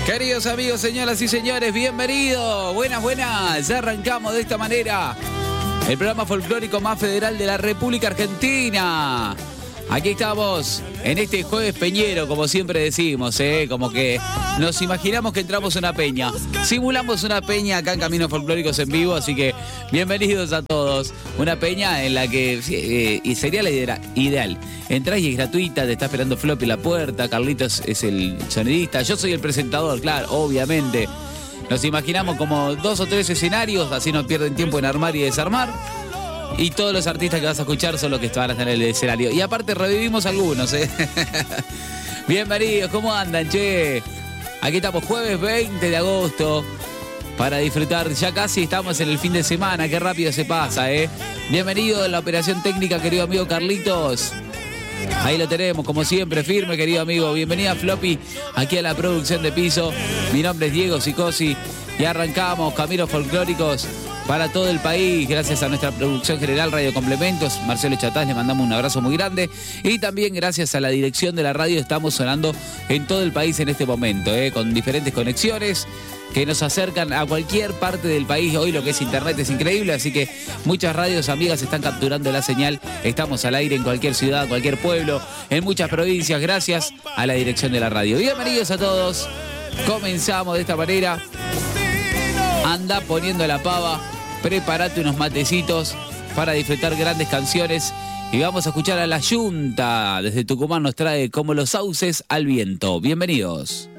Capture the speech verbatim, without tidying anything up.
Queridos amigos, señoras y señores, bienvenidos. Buenas, buenas. Ya arrancamos de esta manera el programa folclórico más federal de la República Argentina. Aquí estamos en este jueves peñero, como siempre decimos, ¿eh? Como que nos imaginamos que entramos a una peña. Simulamos una peña acá en Caminos Folclóricos en vivo, así que bienvenidos a todos. Una peña en la que eh, y sería la idea, ideal. Entrás y es gratuita, te está esperando Floppy en la puerta, Carlitos es el sonidista, yo soy el presentador, claro, obviamente. Nos imaginamos como dos o tres escenarios, así no pierden tiempo en armar y desarmar. Y todos los artistas que vas a escuchar son los que van a estar en el escenario. Y aparte revivimos algunos, ¿eh? Bienvenidos, ¿cómo andan, che? Aquí estamos jueves veinte de agosto para disfrutar. Ya casi estamos en el fin de semana, qué rápido se pasa, ¿eh? Bienvenido a la operación técnica, querido amigo Carlitos. Ahí lo tenemos, como siempre, firme, querido amigo. Bienvenida, Floppy, aquí a la producción de piso. Mi nombre es Diego Sicosi y arrancamos Caminos Folclóricos para todo el país, gracias a nuestra producción general Radio Complementos, Marcelo Chatás, le mandamos un abrazo muy grande. Y también gracias a la dirección de la radio estamos sonando en todo el país en este momento, ¿eh? Con diferentes conexiones que nos acercan a cualquier parte del país. Hoy lo que es internet es increíble, así que muchas radios amigas están capturando la señal. Estamos al aire en cualquier ciudad, cualquier pueblo, en muchas provincias, gracias a la dirección de la radio. Bienvenidos a todos, comenzamos de esta manera. Anda poniendo la pava, prepárate unos matecitos para disfrutar grandes canciones y vamos a escuchar a La Yunta. Desde Tucumán nos trae Como los sauces al viento. Bienvenidos.